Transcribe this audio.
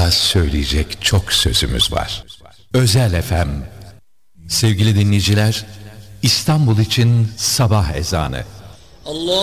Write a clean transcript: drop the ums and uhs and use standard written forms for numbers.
Daha söyleyecek çok sözümüz var. Özel FM. Sevgili dinleyiciler, İstanbul için sabah ezanı. Allah